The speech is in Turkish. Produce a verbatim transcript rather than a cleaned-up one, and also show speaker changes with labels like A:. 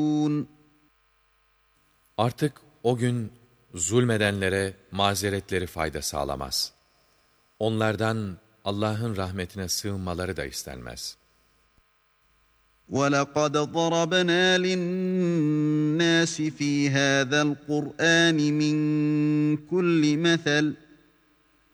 A: Artık o gün zulmedenlere mazeretleri fayda sağlamaz. Onlardan Allah'ın rahmetine sığınmaları da istenmez.
B: وَلَقَدْ ضَرَبْنَا لِلنَّاسِ فِي هَذَا الْقُرْآنِ مِنْ كُلِّ مَثَلٍ